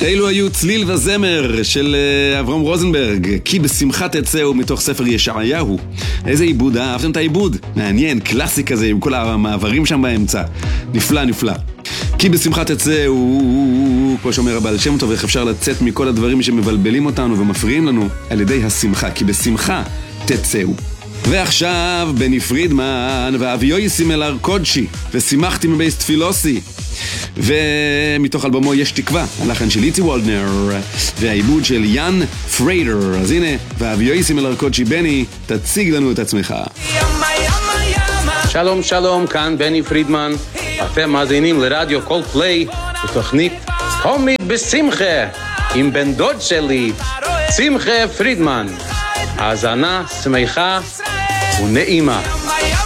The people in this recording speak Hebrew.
אלו היו צליל וזמר של אברהם רוזנברג, כי בשמחה תצאו, מתוך ספר ישעיהו. איזה עיבוד, אהבתם את העיבוד? מעניין, קלאסי כזה עם כל המעברים שם באמצע. נפלא, נפלא. כי בשמחה תצאו, כמו שאומר הבעל שם טוב, איך אפשר לצאת מכל הדברים שמבלבלים אותנו ומפריעים לנו על ידי השמחה, כי בשמחה תצאו. ועכשיו בני פרידמן ואביוי סימלר קודשי ושימחתי מבייס תפילוסי, ומתוך אלבומו יש תקווה, הלחן של איצי וולדנר והעיבוד של יאן פריידר. אז הנה, ואביוי סימלר קודשי. בני, תציג לנו את עצמך. שלום שלום, כאן בני פרידמן, אתם מאזינים לרדיו קול פליי בתוכנית תמיד בשמחה עם בן דוד שלי שמחה פרידמן. האזנה שמחה ונעימה.